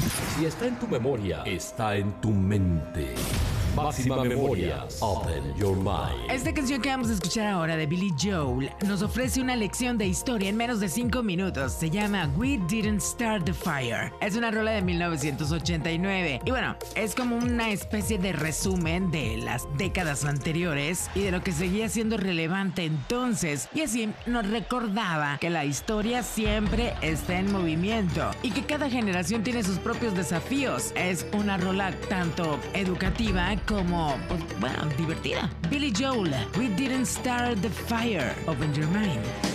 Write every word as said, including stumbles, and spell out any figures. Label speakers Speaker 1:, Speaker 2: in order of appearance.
Speaker 1: Si está en tu memoria, está en tu mente. Máxima Memorias. Open your mind.
Speaker 2: Esta canción que vamos a escuchar ahora de Billy Joel nos ofrece una lección de historia en menos de cinco minutos. Se llama We Didn't Start the Fire. Es una rola de mil novecientos ochenta y nueve. Y bueno, es como una especie de resumen de las décadas anteriores y de lo que seguía siendo relevante entonces. Y así nos recordaba que la historia siempre está en movimiento y que cada generación tiene sus propios desafíos. Es una rola tanto educativa como, pues, bueno, divertida. Billy Joel, We Didn't Start the Fire. Open your mind.